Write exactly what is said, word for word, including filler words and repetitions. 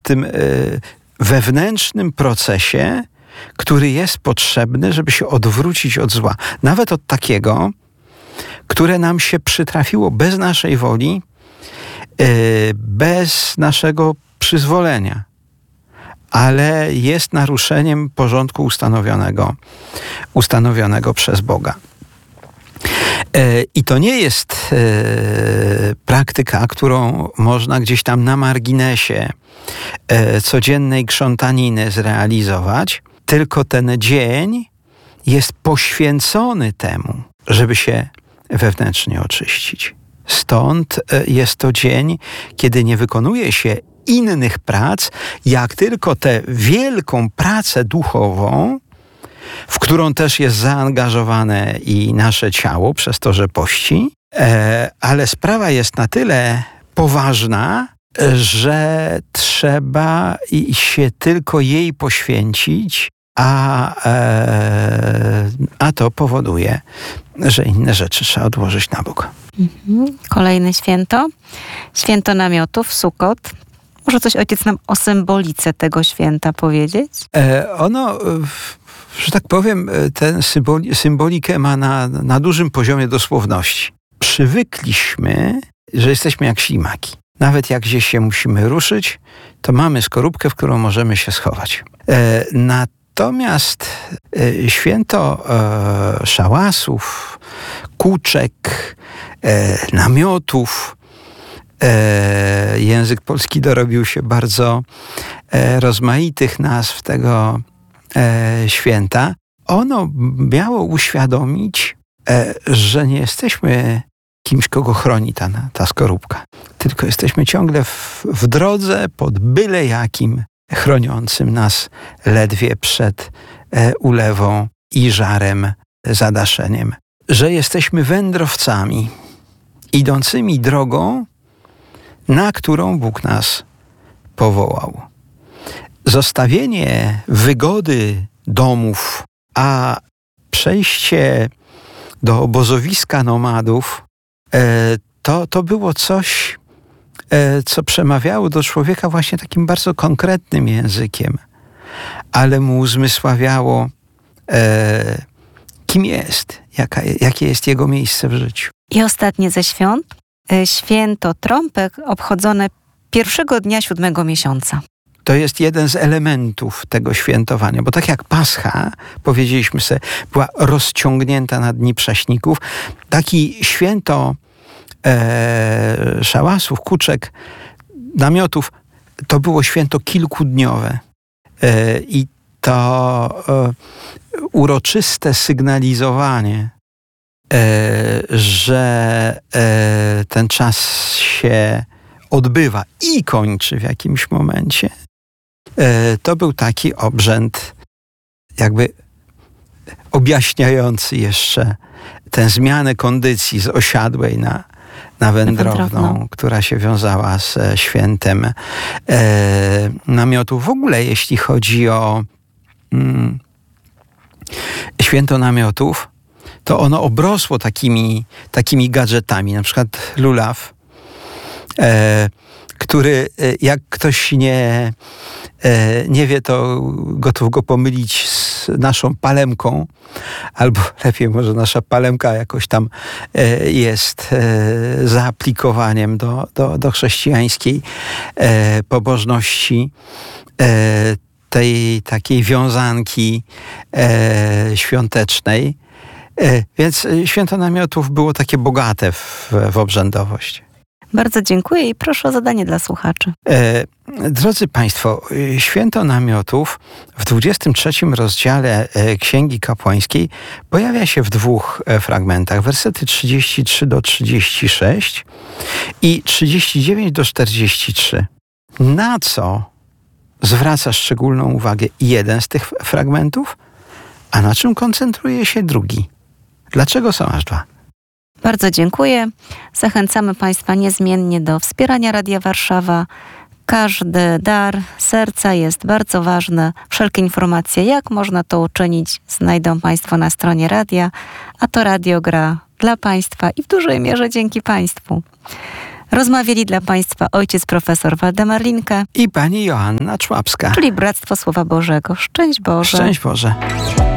tym wewnętrznym procesie, który jest potrzebny, żeby się odwrócić od zła. Nawet od takiego, które nam się przytrafiło bez naszej woli, bez naszego przyzwolenia, ale jest naruszeniem porządku ustanowionego, ustanowionego przez Boga. I to nie jest praktyka, którą można gdzieś tam na marginesie codziennej krzątaniny zrealizować, tylko ten dzień jest poświęcony temu, żeby się wewnętrznie oczyścić. Stąd jest to dzień, kiedy nie wykonuje się innych prac, jak tylko tę wielką pracę duchową, w którą też jest zaangażowane i nasze ciało przez to, że pości, e, ale sprawa jest na tyle poważna, że trzeba się tylko jej poświęcić, a, e, a to powoduje, że inne rzeczy trzeba odłożyć na bok. Mhm. Kolejne święto. Święto namiotów, Sukot. Może coś ojciec nam o symbolice tego święta powiedzieć? E, ono, że tak powiem, tę symboli, symbolikę ma na, na dużym poziomie dosłowności. Przywykliśmy, że jesteśmy jak ślimaki. Nawet jak gdzieś się musimy ruszyć, to mamy skorupkę, w którą możemy się schować. E, natomiast e, święto e, szałasów, kuczek, e, namiotów, e, język polski dorobił się bardzo e, rozmaitych nazw tego e, święta. Ono miało uświadomić, e, że nie jesteśmy kimś, kogo chroni ta, ta skorupka. Tylko jesteśmy ciągle w, w drodze pod byle jakim chroniącym nas ledwie przed e, ulewą i żarem, zadaszeniem. Że jesteśmy wędrowcami, idącymi drogą, na którą Bóg nas powołał. Zostawienie wygody domów, a przejście do obozowiska nomadów, To, to było coś, co przemawiało do człowieka właśnie takim bardzo konkretnym językiem, ale mu uzmysławiało, e, kim jest, jaka, jakie jest jego miejsce w życiu. I ostatnie ze świąt, święto trąbek obchodzone pierwszego dnia siódmego miesiąca. To jest jeden z elementów tego świętowania, bo tak jak Pascha, powiedzieliśmy sobie, była rozciągnięta na dni prześników, taki święto e, szałasów, kuczek, namiotów, to było święto kilkudniowe. E, I to e, uroczyste sygnalizowanie, e, że e, ten czas się odbywa i kończy w jakimś momencie, to był taki obrzęd jakby objaśniający jeszcze tę zmianę kondycji z osiadłej na, na wędrowną, wędrowną, która się wiązała z świętem e, namiotów. W ogóle jeśli chodzi o mm, święto namiotów, to ono obrosło takimi, takimi gadżetami, na przykład lulaw, e, który jak ktoś nie, nie wie, to gotów go pomylić z naszą palemką, albo lepiej może nasza palemka jakoś tam jest zaaplikowaniem do, do, do chrześcijańskiej pobożności, tej takiej wiązanki świątecznej. Więc święto namiotów było takie bogate w, w obrzędowość. Bardzo dziękuję i proszę o zadanie dla słuchaczy. E, drodzy Państwo, święto namiotów w dwudziestym trzecim rozdziale Księgi Kapłańskiej pojawia się w dwóch fragmentach. Wersety trzydzieści trzy do trzydziestu sześciu i trzydzieści dziewięć do czterdziestu trzech. Na co zwraca szczególną uwagę jeden z tych fragmentów, a na czym koncentruje się drugi? Dlaczego są aż dwa? Bardzo dziękuję. Zachęcamy Państwa niezmiennie do wspierania Radia Warszawa. Każdy dar serca jest bardzo ważny. Wszelkie informacje, jak można to uczynić, znajdą Państwo na stronie radia, a to radio gra dla Państwa i w dużej mierze dzięki Państwu. Rozmawiali dla Państwa ojciec profesor Waldemar Linke i pani Joanna Człapska. Czyli Bractwo Słowa Bożego. Szczęść Boże. Szczęść Boże.